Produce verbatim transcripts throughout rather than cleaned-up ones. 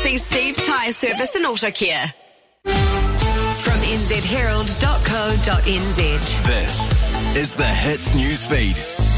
See Steve's Tyre Service and Auto Care. From n z herald dot co dot n z. This is the Hits News Feed.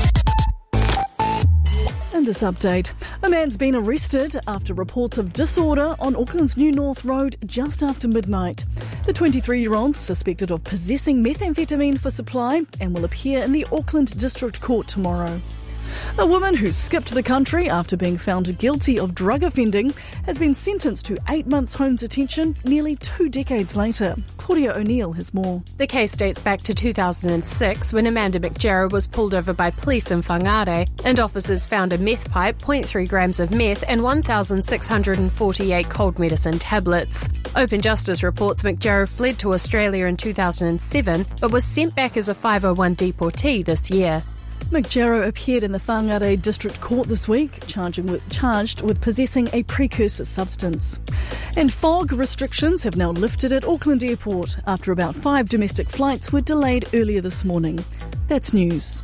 In this update, a man's been arrested after reports of disorder on Auckland's New North Road just after midnight. The twenty-three-year-old suspected of possessing methamphetamine for supply and will appear in the Auckland District Court tomorrow. A woman who skipped the country after being found guilty of drug offending has been sentenced to eight months home detention nearly two decades later. Claudia O'Neill has more. The case dates back to two thousand six when Amanda McGarrow was pulled over by police in Whangarei and officers found a meth pipe, zero point three grams of meth and one thousand six hundred forty-eight cold medicine tablets. Open Justice reports McGarrow fled to Australia in two thousand seven but was sent back as a five oh one deportee this year. McGarrow appeared in the Whangarei District Court this week, charging with, charged with possessing a precursor substance. And fog restrictions have now lifted at Auckland Airport after about five domestic flights were delayed earlier this morning. That's news.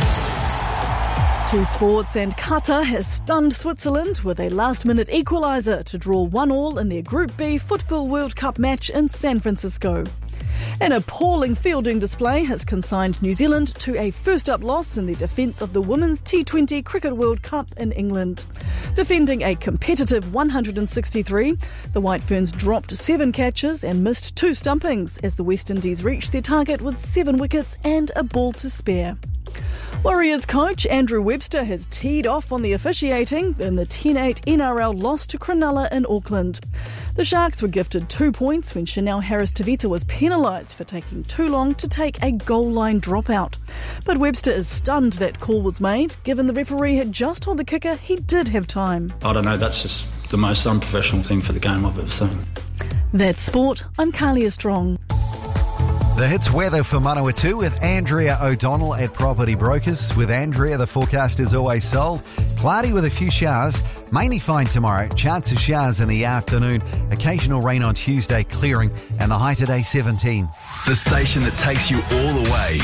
To sports, and Qatar has stunned Switzerland with a last-minute equaliser to draw one all in their Group B Football World Cup match in San Francisco. An appalling fielding display has consigned New Zealand to a first-up loss in the defence of the Women's T twenty Cricket World Cup in England. Defending a competitive one hundred sixty-three, the White Ferns dropped seven catches and missed two stumpings as the West Indies reached their target with seven wickets and a ball to spare. Warriors coach Andrew Webster has teed off on the officiating in the ten eight N R L loss to Cronulla in Auckland. The Sharks were gifted two points when Chanel Harris-Tavita was penalised for taking too long to take a goal line dropout. But Webster is stunned that call was made, given the referee had just told the kicker he did have time. I don't know, that's just the most unprofessional thing for the game I've ever seen. That's sport. I'm Carlia Strong. The Hits weather for Manawatu with Andrea O'Donnell at Property Brokers. With Andrea, the forecast is always sold. Cloudy with a few showers, mainly fine tomorrow. Chance of showers in the afternoon. Occasional rain on Tuesday, clearing, and the high today seventeen. The station that takes you all the way.